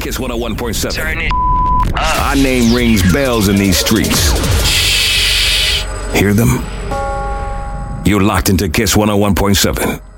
Kiss 101.7. Turn it up. Our name rings bells in these streets. Hear them? You're locked into Kiss 101.7.